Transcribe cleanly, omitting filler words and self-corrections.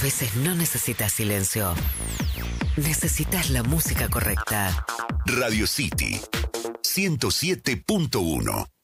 veces no necesitas silencio. Necesitas la música correcta. Radio City 107.1.